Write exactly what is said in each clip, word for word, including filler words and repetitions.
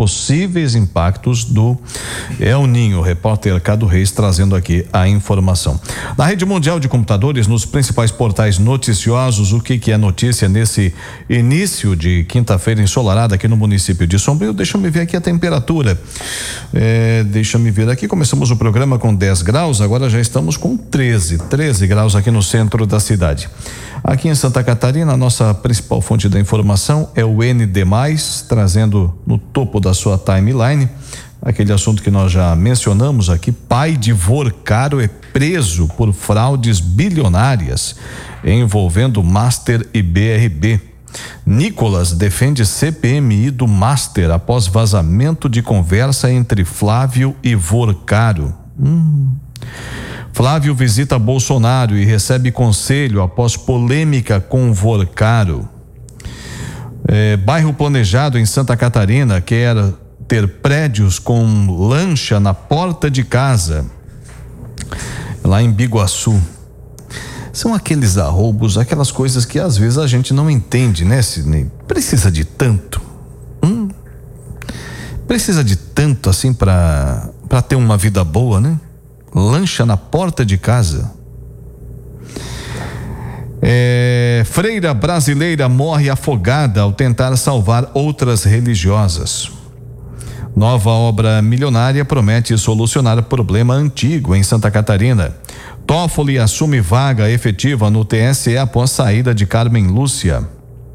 possíveis impactos do El Ninho. O repórter Cado Reis trazendo aqui a informação. Na rede mundial de computadores, nos principais portais noticiosos, o que que é notícia nesse início de quinta-feira ensolarada aqui no município de Sombrio? Deixa eu me ver aqui a temperatura. É, deixa eu me ver aqui. Começamos o programa com dez graus, agora já estamos com treze, treze graus aqui no centro da cidade. Aqui em Santa Catarina, a nossa principal fonte da informação é o N D mais, trazendo no topo da sua timeline aquele assunto que nós já mencionamos aqui. Pai de Vorcaro é preso por fraudes bilionárias envolvendo Master e B R B. Nicolas defende C P M I do Master após vazamento de conversa entre Flávio e Vorcaro. Hum. Flávio visita Bolsonaro e recebe conselho após polêmica com Vorcaro. É, bairro planejado em Santa Catarina quer ter prédios com lancha na porta de casa. Lá em Biguaçu. São aqueles arroubos, aquelas coisas que às vezes a gente não entende, né, Sidney? Precisa de tanto. Hum? Precisa de tanto assim para para ter uma vida boa, né? Lancha na porta de casa. É, freira brasileira morre afogada ao tentar salvar outras religiosas. Nova obra milionária promete solucionar problema antigo em Santa Catarina. Toffoli assume vaga efetiva no T S E após saída de Carmen Lúcia.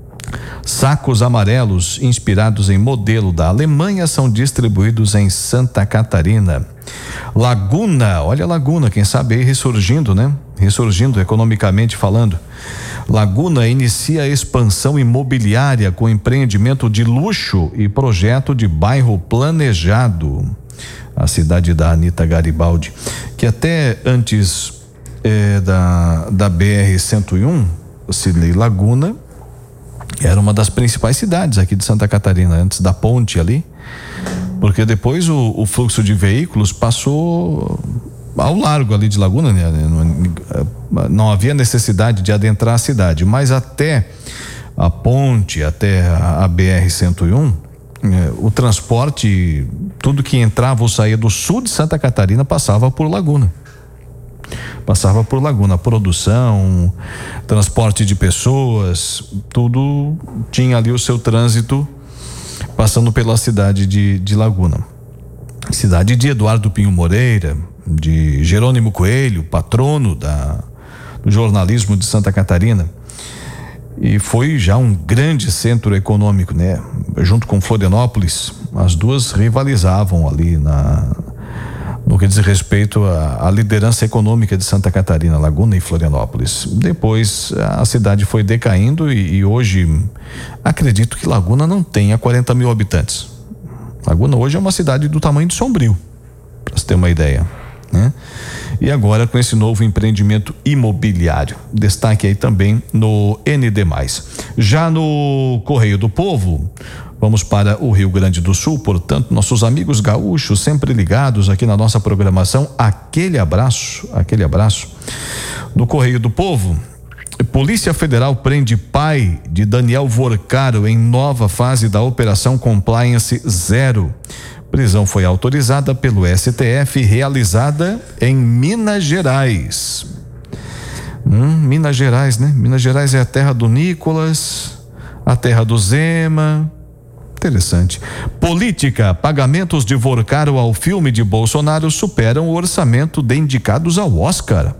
Sacos amarelos inspirados em modelo da Alemanha são distribuídos em Santa Catarina. Laguna, olha a Laguna, quem sabe aí ressurgindo, né? Ressurgindo economicamente falando. Laguna inicia a expansão imobiliária com empreendimento de luxo e projeto de bairro planejado. A cidade da Anita Garibaldi, que até antes eh, da, da B R cento e um, Sidney, Laguna era uma das principais cidades aqui de Santa Catarina, antes da ponte ali, porque depois o, o fluxo de veículos passou ao largo ali de Laguna, né? Não, não havia necessidade de adentrar a cidade, mas até a ponte, até a, a B R cento e um, eh, o transporte, tudo que entrava ou saía do sul de Santa Catarina passava por Laguna. Passava por Laguna, produção, transporte de pessoas, tudo tinha ali o seu trânsito passando pela cidade de, de Laguna. Cidade de Eduardo Pinho Moreira, de Jerônimo Coelho, patrono da, do jornalismo de Santa Catarina. E foi já um grande centro econômico, né? Junto com Florianópolis, as duas rivalizavam ali na no que diz respeito à, à liderança econômica de Santa Catarina, Laguna e Florianópolis. Depois a cidade foi decaindo e, e hoje acredito que Laguna não tenha quarenta mil habitantes. Laguna hoje é uma cidade do tamanho de Sombrio, para você ter uma ideia, né? E agora com esse novo empreendimento imobiliário, destaque aí também no N D mais. Já no Correio do Povo, vamos para o Rio Grande do Sul, portanto, nossos amigos gaúchos sempre ligados aqui na nossa programação, aquele abraço, aquele abraço. No Correio do Povo, Polícia Federal prende pai de Daniel Vorcaro em nova fase da Operação Compliance Zero. Prisão foi autorizada pelo S T F, realizada em Minas Gerais. Hum, Minas Gerais, né? Minas Gerais é a terra do Nicolas, a terra do Zema. Interessante. Política, pagamentos de Vorcaro ao filme de Bolsonaro superam o orçamento de indicados ao Oscar.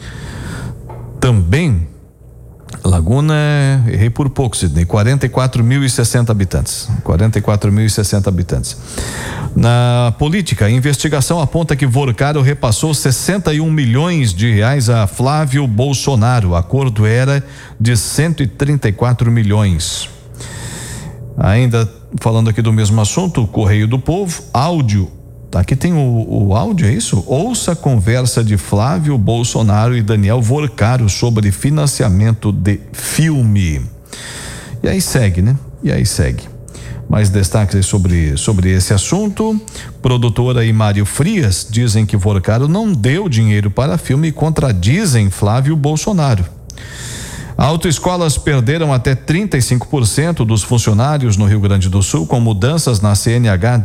Também Laguna, errei por pouco, Sidney, quarenta e quatro mil e sessenta habitantes. quarenta e quatro mil e sessenta habitantes. Na política, a investigação aponta que Vorcaro repassou sessenta e um milhões de reais a Flávio Bolsonaro. O acordo era de cento e trinta e quatro milhões. Ainda falando aqui do mesmo assunto, o Correio do Povo, áudio. Aqui tem o, o áudio, é isso? Ouça a conversa de Flávio Bolsonaro e Daniel Vorcaro sobre financiamento de filme. E aí segue, né? E aí segue. Mais destaques sobre, sobre esse assunto. Produtora e Mário Frias dizem que Vorcaro não deu dinheiro para filme e contradizem Flávio Bolsonaro. Autoescolas perderam até trinta e cinco por cento dos funcionários no Rio Grande do Sul com mudanças na C N H